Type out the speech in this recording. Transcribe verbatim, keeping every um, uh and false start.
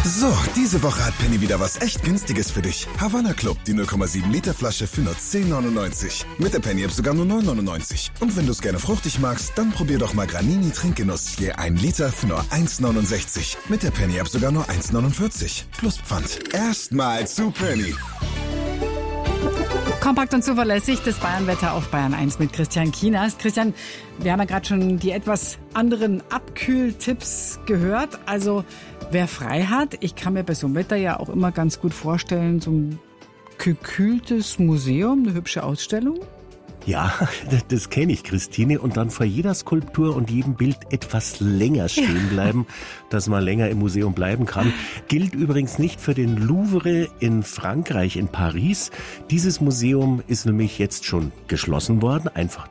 So, diese Woche hat Penny wieder was echt Günstiges für dich. Havanna Club, die null Komma sieben Liter Flasche für nur zehn neunundneunzig. Mit der Penny-App sogar nur neun neunundneunzig. Und wenn du es gerne fruchtig magst, dann probier doch mal Granini Trinkgenuss. Je ein Liter für nur eins neunundsechzig. Mit der Penny-App sogar nur eins neunundvierzig. Plus Pfand. Erstmal zu Penny. Kompakt und zuverlässig, das Bayernwetter auf Bayern eins mit Christian Kienast. Christian, wir haben ja gerade schon die etwas anderen Abkühltipps gehört. Also wer frei hat, ich kann mir bei so einem Wetter ja auch immer ganz gut vorstellen, so ein gekühltes Museum, eine hübsche Ausstellung. Ja, das kenne ich, Christine. Und dann vor jeder Skulptur und jedem Bild etwas länger stehen bleiben, dass man länger im Museum bleiben kann. Gilt übrigens nicht für den Louvre in Frankreich, in Paris. Dieses Museum ist nämlich jetzt schon geschlossen worden, einfach